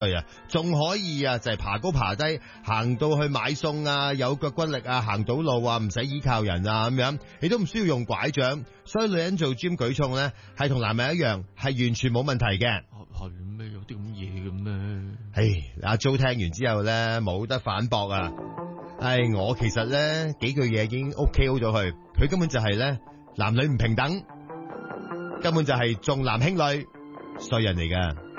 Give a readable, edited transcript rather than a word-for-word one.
係啊，仲可以啊，就係爬高爬低，行到去買餸啊，有腳骨力啊，行到路啊，唔使依靠人啊咁樣，你都唔需要用拐杖，所以女人做 gym 舉重咧，係同男人一樣，係完全冇問題嘅。 係咩？有啲咁嘢嘅咩？ 唉，阿 Jo 聽完之後咧，冇得反駁啊！唉，我其實咧幾句嘢已經 OK 好咗佢，佢根本就係咧男女唔平等，根本就係重男輕女，衰人嚟噶。